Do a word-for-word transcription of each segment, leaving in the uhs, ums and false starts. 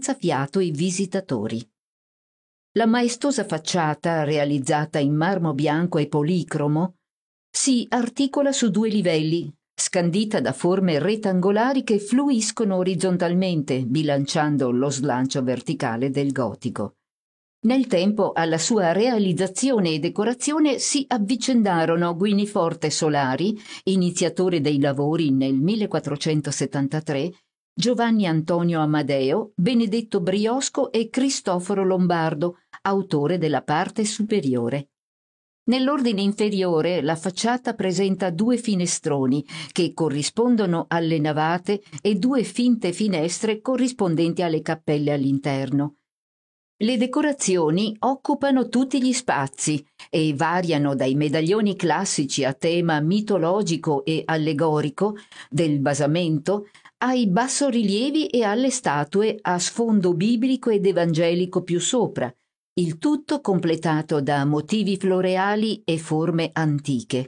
senza fiato i visitatori. La maestosa facciata, realizzata in marmo bianco e policromo, si articola su due livelli, scandita da forme rettangolari che fluiscono orizzontalmente, bilanciando lo slancio verticale del gotico. Nel tempo alla sua realizzazione e decorazione si avvicendarono Guiniforte Solari, iniziatore dei lavori nel millequattrocentosettantatré, Giovanni Antonio Amadeo, Benedetto Briosco e Cristoforo Lombardo, autore della parte superiore. Nell'ordine inferiore la facciata presenta due finestroni che corrispondono alle navate e due finte finestre corrispondenti alle cappelle all'interno. Le decorazioni occupano tutti gli spazi e variano dai medaglioni classici a tema mitologico e allegorico del basamento ai bassorilievi e alle statue a sfondo biblico ed evangelico più sopra, il tutto completato da motivi floreali e forme antiche.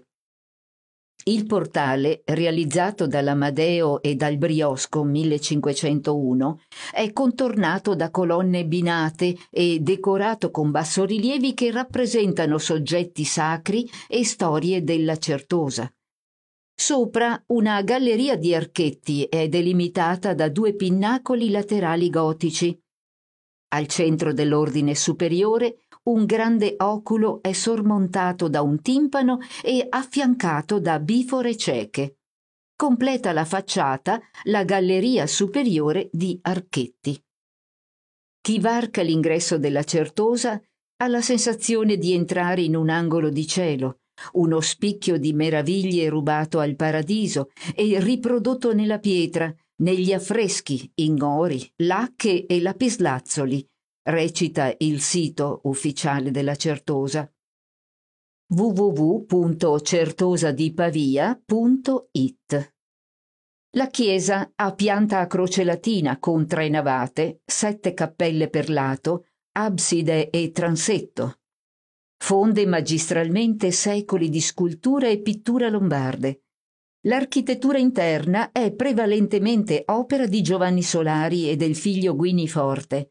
Il portale, realizzato dall'Amadeo e dal Briosco millecinquecentouno, è contornato da colonne binate e decorato con bassorilievi che rappresentano soggetti sacri e storie della Certosa. Sopra una galleria di archetti è delimitata da due pinnacoli laterali gotici. Al centro dell'ordine superiore un grande oculo è sormontato da un timpano e affiancato da bifore cieche. Completa la facciata la galleria superiore di archetti. Chi varca l'ingresso della Certosa ha la sensazione di entrare in un angolo di cielo, uno spicchio di meraviglie rubato al paradiso e riprodotto nella pietra, negli affreschi in ori, lacche e lapislazzoli, recita il sito ufficiale della Certosa w w w punto certosadipavia punto i t. La chiesa ha pianta a croce latina con tre navate, sette cappelle per lato, abside e transetto. Fonde magistralmente secoli di scultura e pittura lombarde. L'architettura interna è prevalentemente opera di Giovanni Solari e del figlio Guiniforte.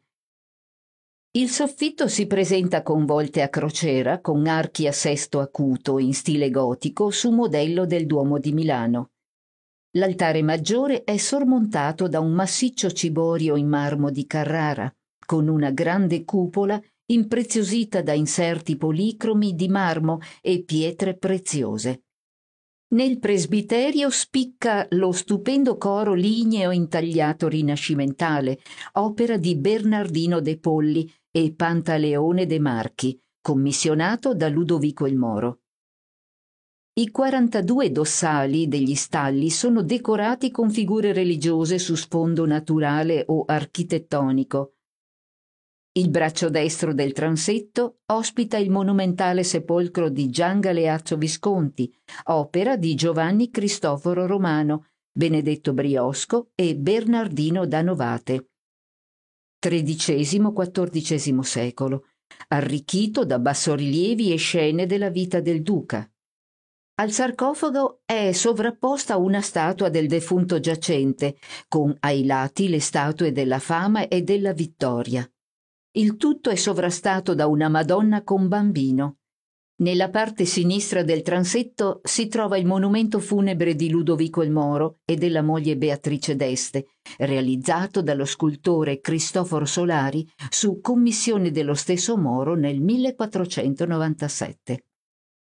Il soffitto si presenta con volte a crociera con archi a sesto acuto in stile gotico su modello del Duomo di Milano. L'altare maggiore è sormontato da un massiccio ciborio in marmo di Carrara, con una grande cupola impreziosita da inserti policromi di marmo e pietre preziose. Nel presbiterio spicca lo stupendo coro ligneo intagliato rinascimentale, opera di Bernardino de Polli e Pantaleone de Marchi, commissionato da Ludovico il Moro. I quarantadue dossali degli stalli sono decorati con figure religiose su sfondo naturale o architettonico. Il braccio destro del transetto ospita il monumentale sepolcro di Gian Galeazzo Visconti, opera di Giovanni Cristoforo Romano, Benedetto Briosco e Bernardino da Novate. tredicesimo-quattordicesimo secolo, arricchito da bassorilievi e scene della vita del duca. Al sarcofago è sovrapposta una statua del defunto giacente, con ai lati le statue della Fama e della Vittoria. Il tutto è sovrastato da una Madonna con bambino. Nella parte sinistra del transetto si trova il monumento funebre di Ludovico il Moro e della moglie Beatrice d'Este, realizzato dallo scultore Cristoforo Solari su commissione dello stesso Moro nel millequattrocentonovantasette.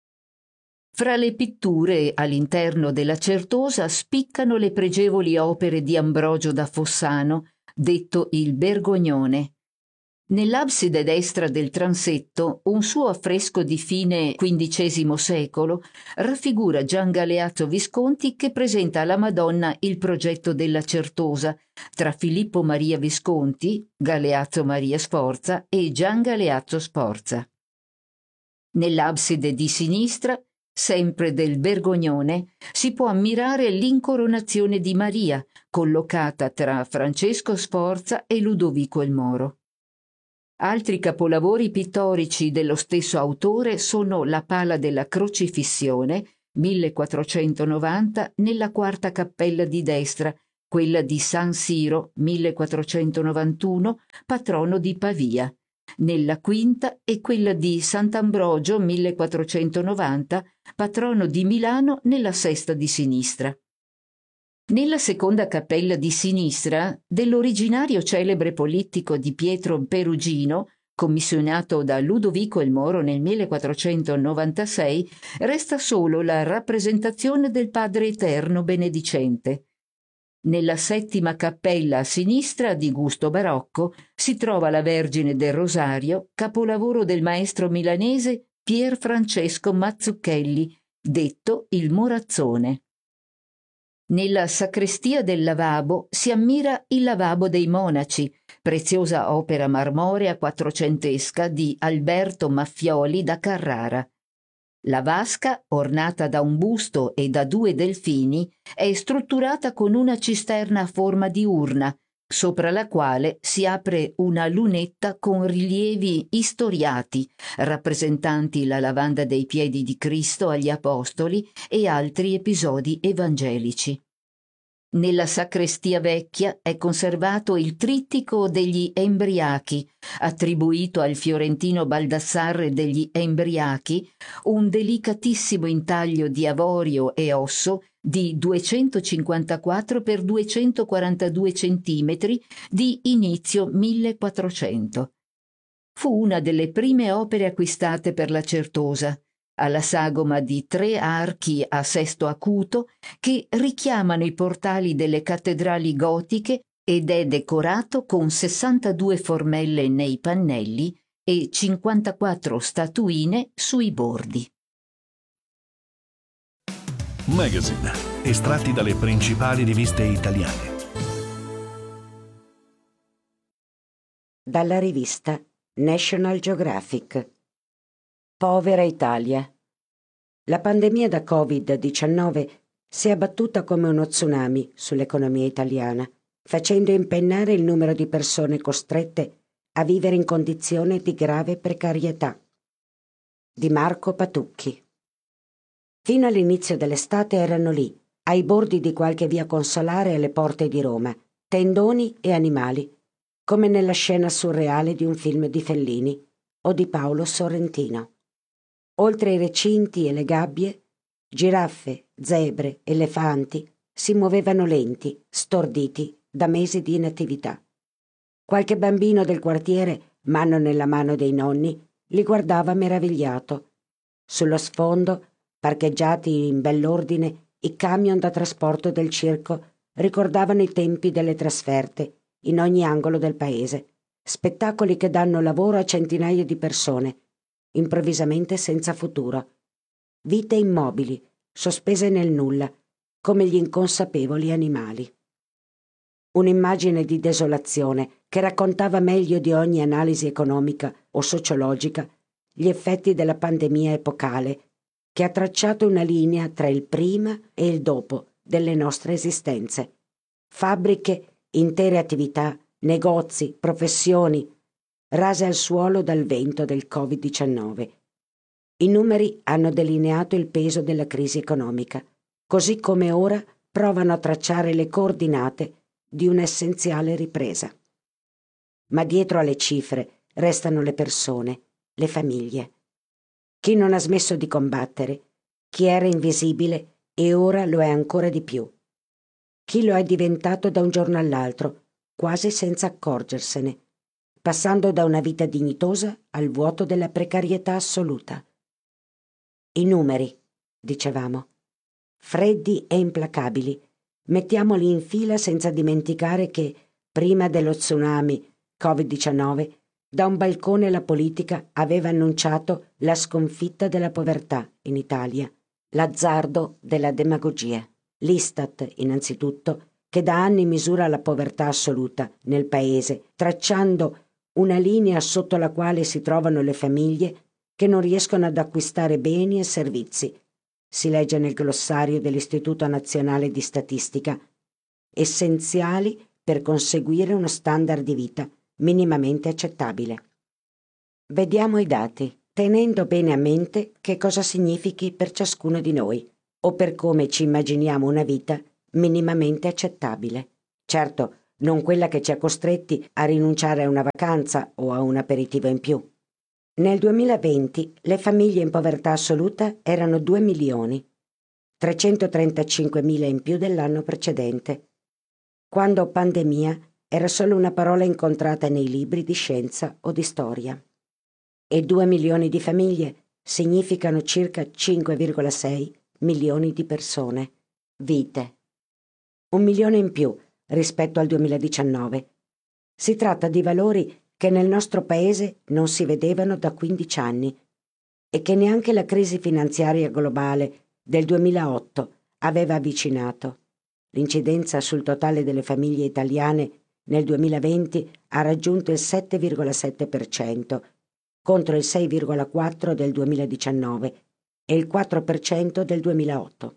Fra le pitture all'interno della Certosa spiccano le pregevoli opere di Ambrogio da Fossano, detto il Bergognone. Nell'abside destra del transetto un suo affresco di fine quindicesimo secolo raffigura Gian Galeazzo Visconti che presenta alla Madonna il progetto della Certosa tra Filippo Maria Visconti, Galeazzo Maria Sforza e Gian Galeazzo Sforza. Nell'abside di sinistra, sempre del Bergognone, si può ammirare l'incoronazione di Maria, collocata tra Francesco Sforza e Ludovico il Moro. Altri capolavori pittorici dello stesso autore sono la Pala della Crocifissione, millequattrocentonovanta, nella quarta cappella di destra, quella di San Siro millequattrocentonovantuno, patrono di Pavia, nella quinta è quella di Sant'Ambrogio millequattrocentonovanta, patrono di Milano, nella sesta di sinistra. Nella seconda cappella di sinistra, dell'originario celebre politico di Pietro Perugino, commissionato da Ludovico il Moro nel millequattrocentonovantasei, resta solo la rappresentazione del Padre Eterno benedicente. Nella settima cappella a sinistra, di gusto barocco, si trova la Vergine del Rosario, capolavoro del maestro milanese Pier Francesco Mazzucchelli, detto il Morazzone. Nella sacrestia del lavabo si ammira il lavabo dei monaci, preziosa opera marmorea quattrocentesca di Alberto Maffioli da Carrara. La vasca, ornata da un busto e da due delfini, è strutturata con una cisterna a forma di urna, sopra la quale si apre una lunetta con rilievi istoriati, rappresentanti la lavanda dei piedi di Cristo agli Apostoli e altri episodi evangelici. Nella sacrestia vecchia è conservato il trittico degli Embriachi, attribuito al fiorentino Baldassarre degli Embriachi, un delicatissimo intaglio di avorio e osso di duecentocinquantaquattro per duecentoquarantadue centimetri di inizio millequattrocento. Fu una delle prime opere acquistate per la Certosa, alla sagoma di tre archi a sesto acuto che richiamano i portali delle cattedrali gotiche ed è decorato con sessantadue formelle nei pannelli e cinquantaquattro statuine sui bordi. Magazine, estratti dalle principali riviste italiane. Dalla rivista National Geographic. Povera Italia. La pandemia da covid diciannove si è abbattuta come uno tsunami sull'economia italiana, facendo impennare il numero di persone costrette a vivere in condizioni di grave precarietà. Di Marco Patucchi. Fino all'inizio dell'estate erano lì, ai bordi di qualche via consolare alle porte di Roma, tendoni e animali, come nella scena surreale di un film di Fellini o di Paolo Sorrentino. Oltre i recinti e le gabbie, giraffe, zebre, elefanti si muovevano lenti, storditi da mesi di inattività. Qualche bambino del quartiere, mano nella mano dei nonni, li guardava meravigliato. Sullo sfondo, parcheggiati in bell'ordine, i camion da trasporto del circo ricordavano i tempi delle trasferte in ogni angolo del paese, spettacoli che danno lavoro a centinaia di persone, improvvisamente senza futuro, vite immobili, sospese nel nulla, come gli inconsapevoli animali. Un'immagine di desolazione che raccontava meglio di ogni analisi economica o sociologica gli effetti della pandemia epocale che ha tracciato una linea tra il prima e il dopo delle nostre esistenze. Fabbriche, intere attività, negozi, professioni, rase al suolo dal vento del covid diciannove. I numeri hanno delineato il peso della crisi economica, così come ora provano a tracciare le coordinate di un'essenziale ripresa. Ma dietro alle cifre restano le persone, le famiglie. Chi non ha smesso di combattere, chi era invisibile e ora lo è ancora di più. Chi lo è diventato da un giorno all'altro, quasi senza accorgersene, passando da una vita dignitosa al vuoto della precarietà assoluta. I numeri, dicevamo, freddi e implacabili, mettiamoli in fila senza dimenticare che, prima dello tsunami covid diciannove, da un balcone la politica aveva annunciato la sconfitta della povertà in Italia, l'azzardo della demagogia. L'Istat, innanzitutto, che da anni misura la povertà assoluta nel paese, tracciando una linea sotto la quale si trovano le famiglie che non riescono ad acquistare beni e servizi. Si legge nel glossario dell'Istituto Nazionale di Statistica, essenziali per conseguire uno standard di vita minimamente accettabile. Vediamo i dati, tenendo bene a mente che cosa significhi per ciascuno di noi, o per come ci immaginiamo una vita minimamente accettabile. Certo, non quella che ci ha costretti a rinunciare a una vacanza o a un aperitivo in più. Nel duemilaventi le famiglie in povertà assoluta erano due milioni, trecentotrentacinquemila in più dell'anno precedente, quando pandemia era solo una parola incontrata nei libri di scienza o di storia. E due milioni di famiglie significano circa cinque virgola sei milioni di persone, vite. Un milione in più rispetto al duemiladiciannove. Si tratta di valori che nel nostro paese non si vedevano da quindici anni e che neanche la crisi finanziaria globale del duemilaotto aveva avvicinato. L'incidenza sul totale delle famiglie italiane nel duemilaventi ha raggiunto il sette virgola sette per cento contro il sei virgola quattro per cento del duemiladiciannove e il quattro per cento del duemilaotto.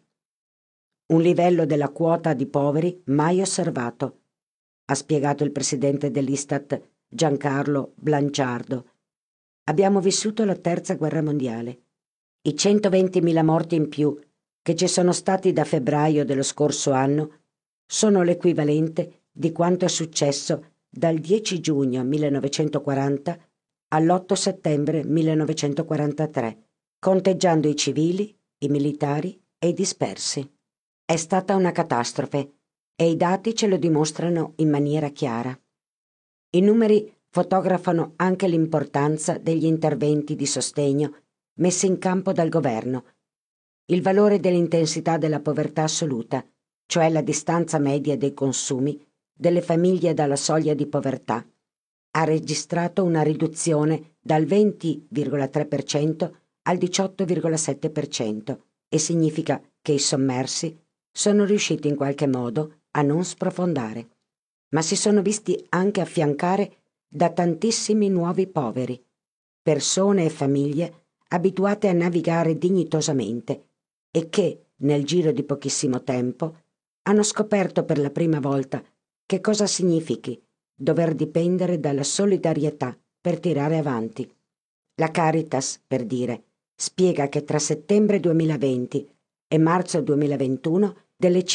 Un livello della quota di poveri mai osservato, ha spiegato il presidente dell'Istat Giancarlo Blanciardo. Abbiamo vissuto la terza guerra mondiale. I centoventimila morti in più che ci sono stati da febbraio dello scorso anno sono l'equivalente di quanto è successo dal dieci giugno millenovecentoquaranta all'otto settembre millenovecentoquarantatré, conteggiando i civili, i militari e i dispersi. È stata una catastrofe e i dati ce lo dimostrano in maniera chiara. I numeri fotografano anche l'importanza degli interventi di sostegno messi in campo dal governo. Il valore dell'intensità della povertà assoluta, cioè la distanza media dei consumi delle famiglie dalla soglia di povertà, ha registrato una riduzione dal venti virgola tre per cento al diciotto virgola sette per cento e significa che i sommersi sono riusciti in qualche modo a non sprofondare, ma si sono visti anche affiancare da tantissimi nuovi poveri, persone e famiglie abituate a navigare dignitosamente e che, nel giro di pochissimo tempo, hanno scoperto per la prima volta che cosa significhi dover dipendere dalla solidarietà per tirare avanti. La Caritas, per dire, spiega che tra settembre duemilaventi e marzo duemilaventuno delle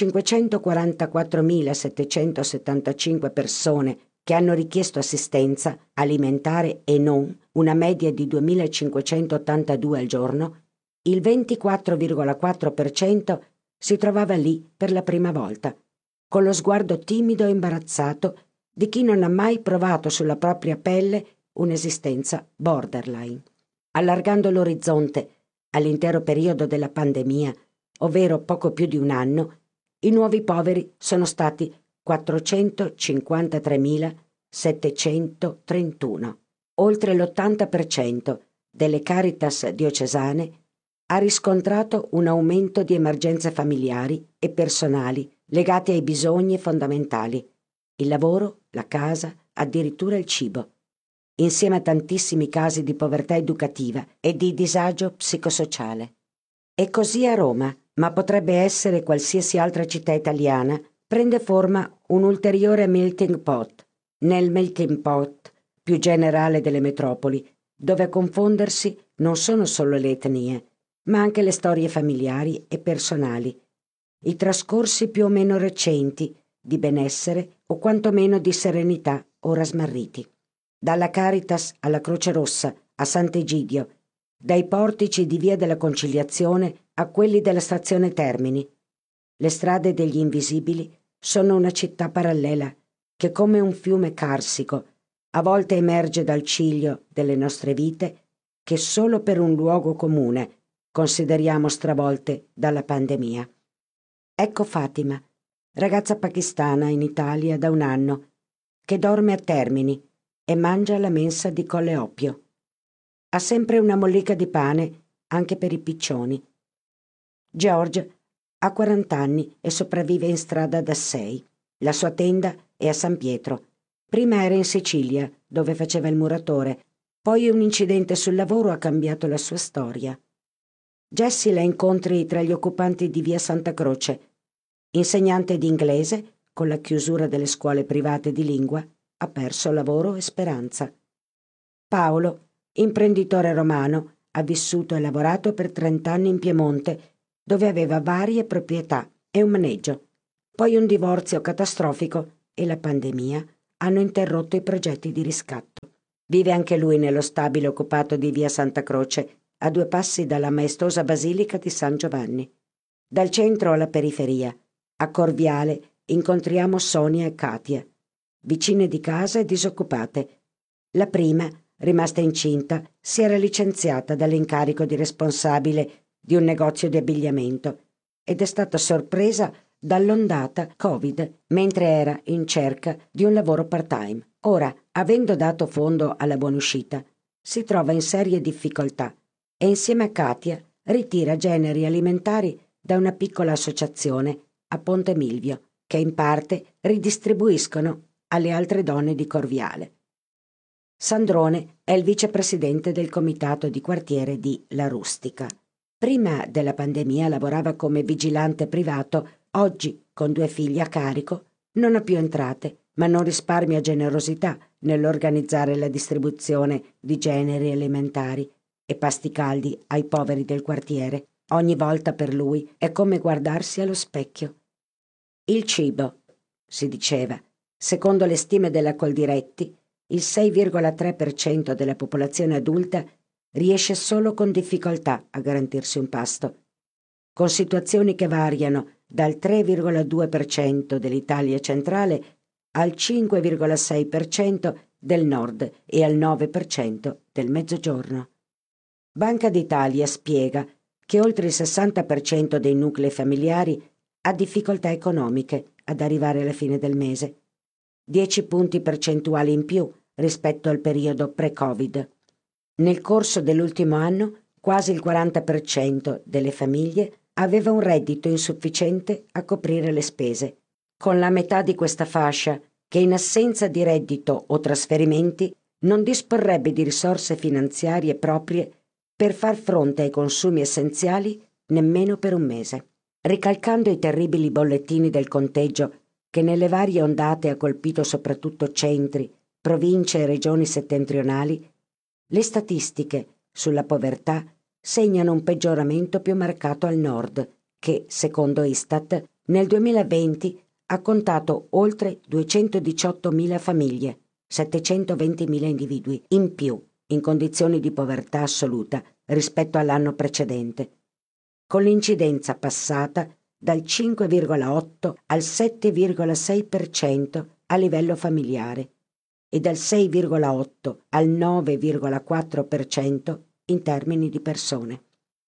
cinquecentoquarantaquattromilasettecentosettantacinque persone che hanno richiesto assistenza alimentare e non, una media di duemilacinquecentottantadue al giorno, il ventiquattro virgola quattro per cento si trovava lì per la prima volta, con lo sguardo timido e imbarazzato di chi non ha mai provato sulla propria pelle un'esistenza borderline. Allargando l'orizzonte all'intero periodo della pandemia, ovvero poco più di un anno, i nuovi poveri sono stati quattrocentocinquantatremilasettecentotrentuno. Oltre l'ottanta per cento delle Caritas diocesane ha riscontrato un aumento di emergenze familiari e personali legate ai bisogni fondamentali: il lavoro, la casa, addirittura il cibo, insieme a tantissimi casi di povertà educativa e di disagio psicosociale. E così a Roma, ma potrebbe essere qualsiasi altra città italiana, prende forma un ulteriore melting pot, nel melting pot più generale delle metropoli, dove a confondersi non sono solo le etnie, ma anche le storie familiari e personali, i trascorsi più o meno recenti di benessere o quantomeno di serenità ora smarriti. Dalla Caritas alla Croce Rossa, a Sant'Egidio, dai portici di Via della Conciliazione a quelli della stazione Termini. Le strade degli invisibili sono una città parallela che, come un fiume carsico, a volte emerge dal ciglio delle nostre vite che solo per un luogo comune consideriamo stravolte dalla pandemia. Ecco Fatima, ragazza pakistana in Italia da un anno, che dorme a Termini e mangia alla mensa di Colle Oppio. Ha sempre una mollica di pane anche per i piccioni. George ha quaranta anni e sopravvive in strada da sei. La sua tenda è a San Pietro. Prima era in Sicilia, dove faceva il muratore, poi un incidente sul lavoro ha cambiato la sua storia. Jessie la incontri tra gli occupanti di Via Santa Croce. Insegnante di inglese, con la chiusura delle scuole private di lingua, ha perso lavoro e speranza. Paolo, imprenditore romano, ha vissuto e lavorato per trent'anni in Piemonte, dove aveva varie proprietà e un maneggio. Poi un divorzio catastrofico e la pandemia hanno interrotto i progetti di riscatto. Vive anche lui nello stabile occupato di via Santa Croce, a due passi dalla maestosa basilica di San Giovanni. Dal centro alla periferia, a Corviale, incontriamo Sonia e Katia, vicine di casa e disoccupate. La prima, rimasta incinta, si era licenziata dall'incarico di responsabile di un negozio di abbigliamento ed è stata sorpresa dall'ondata Covid mentre era in cerca di un lavoro part-time. Ora, avendo dato fondo alla buonuscita, si trova in serie difficoltà e insieme a Katia ritira generi alimentari da una piccola associazione a Ponte Milvio, che in parte ridistribuiscono alle altre donne di Corviale. Sandrone è il vicepresidente del comitato di quartiere di La Rustica. Prima della pandemia lavorava come vigilante privato, oggi, con due figli a carico, non ha più entrate, ma non risparmia generosità nell'organizzare la distribuzione di generi alimentari e pasti caldi ai poveri del quartiere. Ogni volta per lui è come guardarsi allo specchio. Il cibo, si diceva, secondo le stime della Coldiretti, il sei virgola tre per cento della popolazione adulta riesce solo con difficoltà a garantirsi un pasto, con situazioni che variano dal tre virgola due per cento dell'Italia centrale al cinque virgola sei per cento del nord e al nove per cento del mezzogiorno. Banca d'Italia spiega che oltre il sessanta per cento dei nuclei familiari ha difficoltà economiche ad arrivare alla fine del mese, dieci punti percentuali in più rispetto al periodo pre-Covid. Nel corso dell'ultimo anno quasi il quaranta per cento delle famiglie aveva un reddito insufficiente a coprire le spese, con la metà di questa fascia che in assenza di reddito o trasferimenti non disporrebbe di risorse finanziarie proprie per far fronte ai consumi essenziali nemmeno per un mese. Ricalcando i terribili bollettini del conteggio che nelle varie ondate ha colpito soprattutto centri, province e regioni settentrionali, le statistiche sulla povertà segnano un peggioramento più marcato al nord, che, secondo Istat, nel duemilaventi ha contato oltre duecentodiciottomila famiglie, settecentoventimila individui in più in condizioni di povertà assoluta rispetto all'anno precedente, con l'incidenza passata dal cinque virgola otto al sette virgola sei per cento a livello familiare e dal sei virgola otto al nove virgola quattro per cento in termini di persone.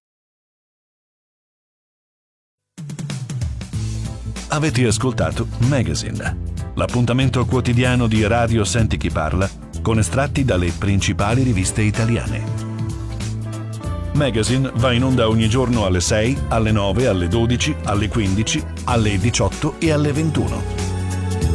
Avete ascoltato Magazine, l'appuntamento quotidiano di Radio Senti Chi Parla con estratti dalle principali riviste italiane. Magazine va in onda ogni giorno alle sei, alle nove, alle dodici, alle quindici, alle diciotto e alle ventuno.